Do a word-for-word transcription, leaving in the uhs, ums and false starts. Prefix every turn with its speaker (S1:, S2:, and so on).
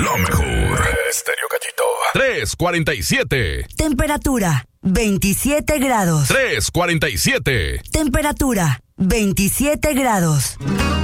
S1: lo mejor. Estéreo Cachito. tres cuarenta y siete.
S2: Temperatura veintisiete grados.
S1: tres cuarenta y siete.
S2: Temperatura veintisiete grados.